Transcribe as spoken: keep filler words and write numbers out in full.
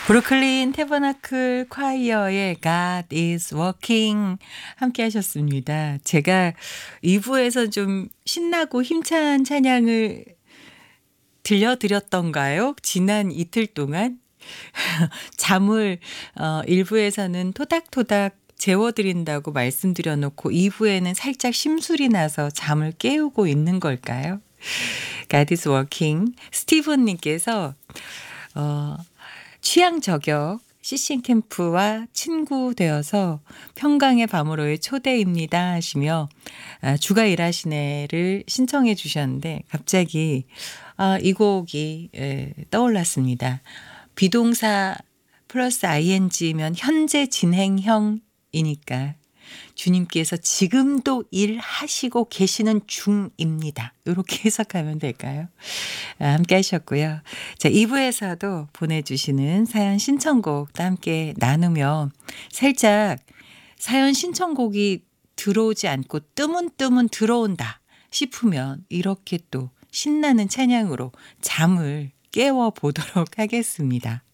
브루클린 태버나클 콰이어의 God is working 함께 하셨습니다. 제가 이 부에서 좀 신나고 힘찬 찬양을 들려드렸던가요? 지난 이틀 동안? 잠을 어 일 부에서는 토닥토닥 재워드린다고 말씀드려 놓고 이 부에는 살짝 심술이 나서 잠을 깨우고 있는 걸까요? God is working. 스티븐 님께서 어 취향 저격 씨씨 캠프와 친구 되어서 평강의 밤으로의 초대입니다 하시며 아 주가 일하시네를 신청해 주셨는데 갑자기 아 이 곡이 예 떠올랐습니다. 비동사 플러스 아이엔지면 현재 진행형이니까 주님께서 지금도 일하시고 계시는 중입니다. 요렇게 해석하면 될까요? 아 함께 하셨고요. 자 이 부에서도 보내주시는 사연 신청곡도 함께 나누며 살짝 사연 신청곡이 들어오지 않고 뜨문뜨문 들어온다 싶으면 이렇게 또 신나는 찬양으로 잠을 깨워 보도록 하겠습니다.